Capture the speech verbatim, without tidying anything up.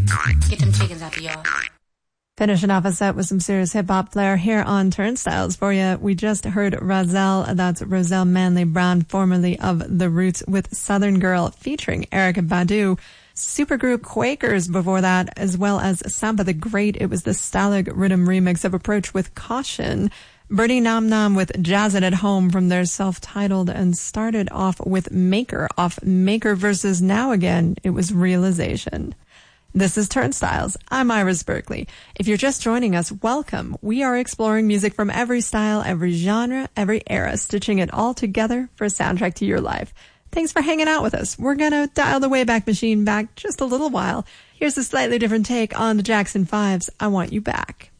Get them chickens out the yard. Finishing off a set with some serious hip-hop flair here on Turnstiles for you. We just heard Rozelle, that's Roselle Manley Brown, formerly of The Roots, with Southern Girl featuring Erykah Badu. Supergroup Quakers before that, as well as Samba the Great. It was the Stalag Rhythm remix of Approach with Caution. Birdie Nom Nom with Jazzin' at Home from their self-titled, and started off with Maker off Maker versus Now Again. It was Realization. This is Turnstiles. I'm Iris Berkeley. If you're just joining us, welcome. We are exploring music from every style, every genre, every era, stitching it all together for a soundtrack to your life. Thanks for hanging out with us. We're going to dial the Wayback Machine back just a little while. Here's a slightly different take on the Jackson Five's I Want You Back.